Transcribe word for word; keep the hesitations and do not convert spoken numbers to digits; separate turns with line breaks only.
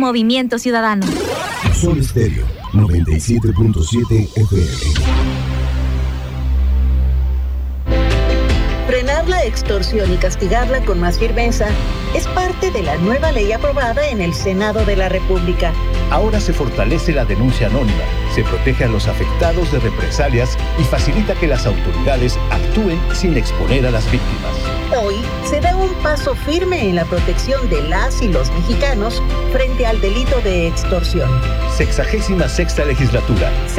Movimiento Ciudadano.
Sol Estéreo noventa y siete punto siete F M.
Frenar la extorsión y castigarla con más firmeza es parte de la nueva ley aprobada en el Senado de la República.
Ahora se fortalece la denuncia anónima, se protege a los afectados de represalias y facilita que las autoridades actúen sin exponer a las víctimas.
Hoy se da un paso firme en la protección de las y los mexicanos frente al delito de extorsión.
Sexagésima sexta legislatura.